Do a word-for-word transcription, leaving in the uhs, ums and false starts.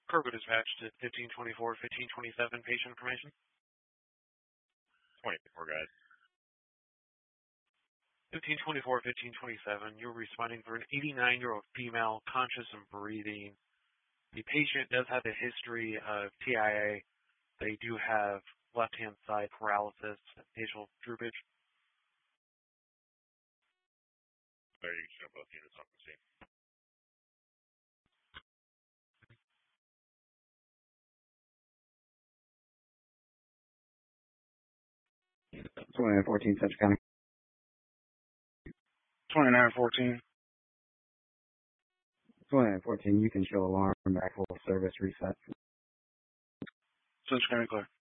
Cargo dispatched at fifteen twenty-four, fifteen twenty-seven, patient information. twenty-four, guys. fifteen twenty-four, fifteen twenty-seven, you're responding for an eighty-nine-year-old female, conscious and breathing. The patient does have a history of T I A. They do have left-hand side paralysis, facial droopage. There, you show both units on the scene. twenty-nine fourteen, Central County. twenty-nine fourteen. twenty-nine fourteen, you can show alarm back full service reset. Central County clear.